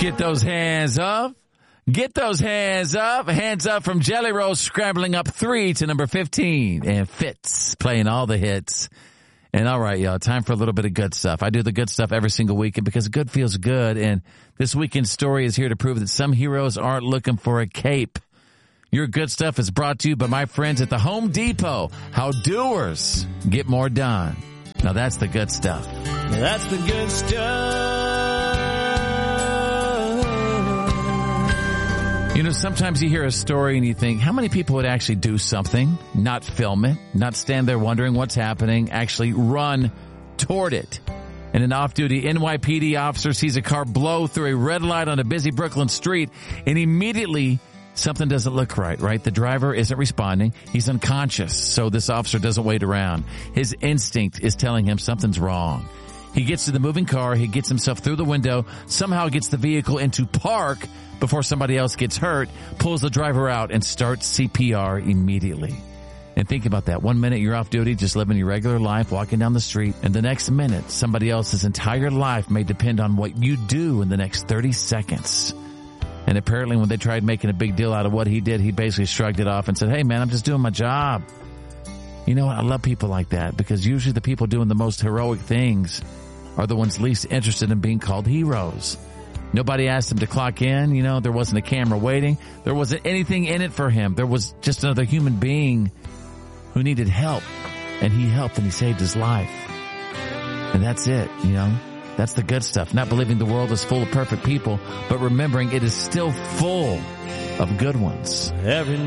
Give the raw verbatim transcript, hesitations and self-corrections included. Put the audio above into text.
Get those hands up. Get those hands up. Hands up from Jelly Roll, scrambling up three to number fifteen. And Fitz playing all the hits. And all right, y'all, time for a little bit of good stuff. I do the good stuff every single weekend because good feels good. And this weekend's story is here to prove that some heroes aren't looking for a cape. Your good stuff is brought to you by my friends at the Home Depot. How doers get more done. Now that's the good stuff. That's the good stuff. You know, sometimes you hear a story and you think, how many people would actually do something, not film it, not stand there wondering what's happening, actually run toward it? And an off-duty N Y P D officer sees a car blow through a red light on a busy Brooklyn street, and immediately something doesn't look right, right? The driver isn't responding. He's unconscious, so this officer doesn't wait around. His instinct is telling him something's wrong. He gets to the moving car. He gets himself through the window, somehow gets the vehicle into park before somebody else gets hurt, pulls the driver out, and starts C P R immediately. And think about that. One minute you're off duty, just living your regular life, walking down the street, and the next minute somebody else's entire life may depend on what you do in the next thirty seconds. And apparently when they tried making a big deal out of what he did, he basically shrugged it off and said, hey man, I'm just doing my job. You know what? I love people like that because usually the people doing the most heroic things are the ones least interested in being called heroes. Nobody asked him to clock in. You know, there wasn't a camera waiting. There wasn't anything in it for him. There was just another human being who needed help, and he helped and he saved his life. And that's it, you know. That's the good stuff. Not believing the world is full of perfect people, but remembering it is still full of good ones. Every